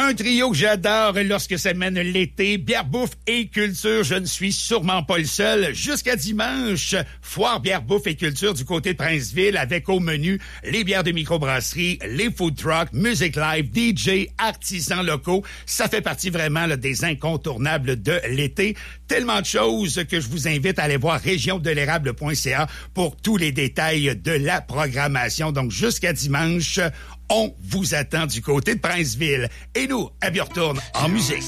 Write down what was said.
Un trio que j'adore lorsque ça mène l'été. Bière, bouffe et culture, je ne suis sûrement pas le seul. Jusqu'à dimanche, foire, bière, bouffe et culture du côté de Princeville avec au menu les bières de microbrasserie, les food trucks, musique live, DJ, artisans locaux. Ça fait partie vraiment là, des incontournables de l'été. Tellement de choses que je vous invite à aller voir regiondelérable.ca pour tous les détails de la programmation. Donc, jusqu'à dimanche, on vous attend du côté de Princeville. Et nous, à Biortourne en musique.